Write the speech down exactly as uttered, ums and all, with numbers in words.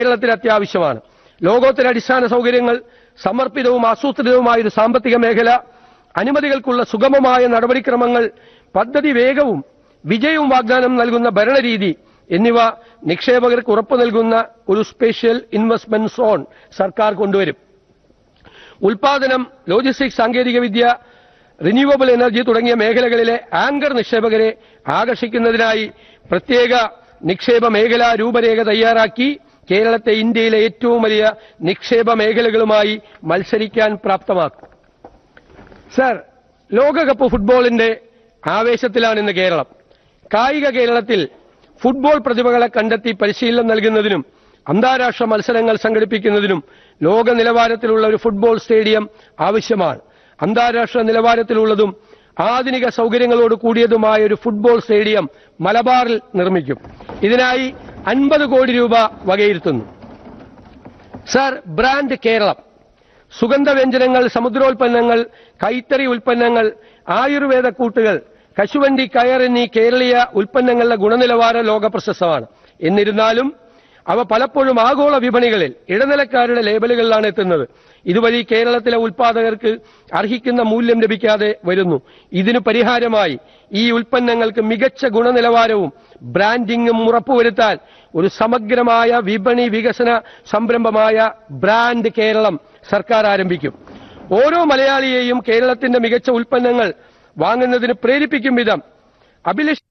കേരളത്തിന് അത്യാവശ്യമാണ്. ലോകോത്തര അടിസ്ഥാന സൗകര്യങ്ങൾ, സമർപ്പിതവും ആസൂത്രിതവുമായ ഒരു സാമ്പത്തിക മേഖല, അനുമതികൾക്കുള്ള സുഗമമായ നടപടിക്രമങ്ങൾ, പദ്ധതി വേഗവും വിജയവും വാഗ്ദാനം നൽകുന്ന ഭരണരീതി എന്നിവ നിക്ഷേപകർക്ക് ഉറപ്പു നൽകുന്ന ഒരു സ്പെഷ്യൽ ഇൻവെസ്റ്റ്മെന്റ് സോൺ സർക്കാർ കൊണ്ടുവരും. ഉൽപാദനം, ലോജിസ്റ്റിക്സ്, സാങ്കേതികവിദ്യ, റിന്യൂവബിൾ എനർജി തുടങ്ങിയ മേഖലകളിലെ ആങ്കർ നിക്ഷേപകരെ ആകർഷിക്കുന്നതിനായി പ്രത്യേക നിക്ഷേപ മേഖലാ രൂപരേഖ തയ്യാറാക്കി കേരളത്തെ ഇന്ത്യയിലെ ഏറ്റവും വലിയ നിക്ഷേപ മേഖലകളുമായി മത്സരിക്കാൻ പ്രാപ്തമാക്കും. സർ, ലോകകപ്പ് ഫുട്ബോളിന്റെ ആവേശത്തിലാണ് ഇന്ന് കേരളം. കായിക കേരളത്തിൽ ഫുട്ബോൾ പ്രതിഭകളെ കണ്ടെത്തി പരിശീലനം നൽകുന്നതിനും അന്താരാഷ്ട്ര മത്സരങ്ങൾ സംഘടിപ്പിക്കുന്നതിനും ലോക നിലവാരത്തിലുള്ള ഒരു ഫുട്ബോൾ സ്റ്റേഡിയം ആവശ്യമാണ്. അന്താരാഷ്ട്ര നിലവാരത്തിലുള്ളതും ആധുനിക സൗകര്യങ്ങളോട് കൂടിയതുമായ ഒരു ഫുട്ബോൾ സ്റ്റേഡിയം മലബാറിൽ നിർമ്മിക്കും. ഇതിനായി അൻപത് കോടി രൂപ വകയിരുത്തുന്നു. സർ, ബ്രാൻഡ് കേരളം, സുഗന്ധവ്യഞ്ജനങ്ങൾ, സമുദ്രോൽപ്പന്നങ്ങൾ, കൈത്തറി ഉൽപ്പന്നങ്ങൾ, ആയുർവേദ കൂട്ടുകൾ, കശുവണ്ടി, കയർ എന്നീ കേരളീയ ഉൽപ്പന്നങ്ങളുടെ ഗുണനിലവാരം ലോക പ്രശസ്തമാണ്. എന്നിരുന്നാലും അവ പലപ്പോഴും ആഗോള വിപണികളിൽ ഇടനിലക്കാരുടെ ലേബലുകളിലാണ് എത്തുന്നത്. ഇതുവഴി കേരളത്തിലെ ഉൽപ്പാദകർക്ക് അർഹിക്കുന്ന മൂല്യം ലഭിക്കാതെ വരുന്നു. ഇതിനു പരിഹാരമായി ഈ ഉൽപ്പന്നങ്ങൾക്ക് മികച്ച ഗുണനിലവാരവും ബ്രാൻഡിംഗും ഉറപ്പുവരുത്താൻ ഒരു സമഗ്രമായ വിപണി വികസന സംരംഭമായ ബ്രാൻഡ് കേരളം സർക്കാർ ആരംഭിക്കും. ഓരോ മലയാളിയെയും കേരളത്തിന്റെ മികച്ച ഉൽപ്പന്നങ്ങൾ വാങ്ങുന്നതിന് പ്രേരിപ്പിക്കും വിധം അഭിലഷ്